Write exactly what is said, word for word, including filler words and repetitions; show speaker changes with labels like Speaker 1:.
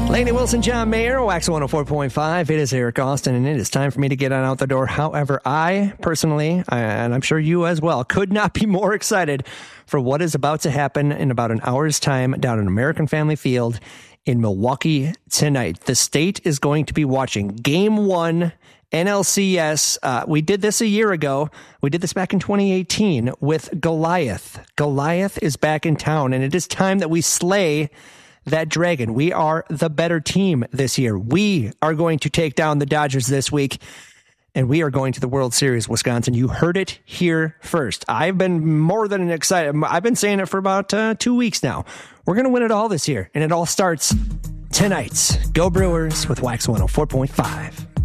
Speaker 1: Lainey Wilson, John Mayer, Wax one oh four point five. It is Eric Austin, and it is time for me to get on out the door. However, I personally, and I'm sure you as well, could not be more excited for what is about to happen in about an hour's time down at American Family Field in Milwaukee tonight. The state is going to be watching Game one N L C S. Uh, we did this a year ago. We did this back in twenty eighteen with Goliath. Goliath is back in town, and it is time that we slay that dragon. We are the better team this year. We are going to take down the Dodgers this week, and we are going to the World Series, Wisconsin. You heard it here first. I've been more than excited. I've been saying it for about uh, two weeks now. We're going to win it all this year, and it all starts tonight. Go Brewers with Wax one oh four point five.